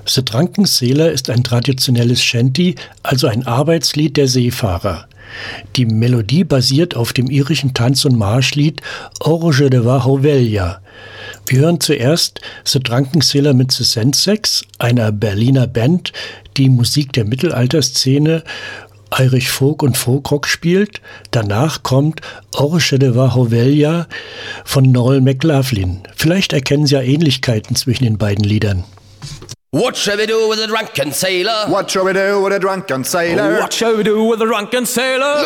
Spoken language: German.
The Drunken Sailor ist ein traditionelles Shanty, also ein Arbeitslied der Seefahrer. Die Melodie basiert auf dem irischen Tanz- und Marschlied Orge de Vahovelja. Wir hören zuerst The Drunken Sailor mit The Sensex, einer Berliner Band, die Musik der Mittelalterszene, Irish Folk und Folkrock spielt. Danach kommt Orge de Vahovelja von Noel McLaughlin. Vielleicht erkennen Sie ja Ähnlichkeiten zwischen den beiden Liedern. What shall we do with a drunken sailor? What shall we do with a drunken sailor? What shall we do with a drunken sailor?